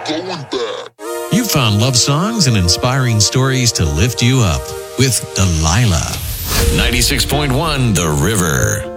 going back. You found love songs and inspiring stories to lift you up with Delilah. 96.1 The River.